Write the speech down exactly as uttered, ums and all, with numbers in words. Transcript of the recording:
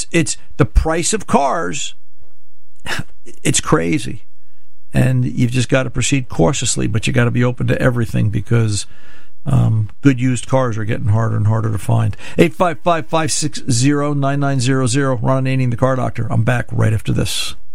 it's the price of cars. It's crazy, and you've just got to proceed cautiously. But you got to be open to everything because um, good used cars are getting harder and harder to find. eight five five, five six zero, nine nine zero zero. Ron Ananian, the Car Doctor. I'm back right after this.